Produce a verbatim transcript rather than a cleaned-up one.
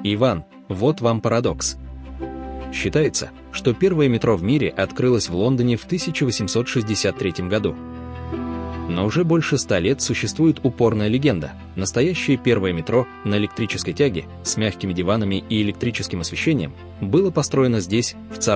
Иван, вот вам парадокс. Считается, что первое метро в мире открылось в Лондоне в тысяча восемьсот шестьдесят третьем году. Но уже больше ста лет существует упорная легенда. Настоящее первое метро на электрической тяге с мягкими диванами и электрическим освещением было построено здесь, в Царском